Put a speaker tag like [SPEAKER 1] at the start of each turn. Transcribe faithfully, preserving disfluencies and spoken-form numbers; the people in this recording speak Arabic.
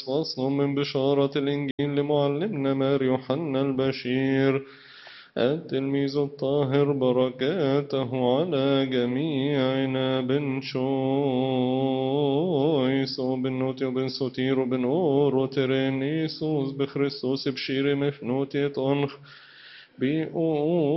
[SPEAKER 1] فصل من بشارة الإنجيل لمعلمنا مار يوحنا البشير التلميذ الطاهر، بركاته على جميعنا. بن شويس وبن نوتي وبن سوتير وبن أورو ترينيسوس بخريستوس بشير مفنوتي طنخ بيقول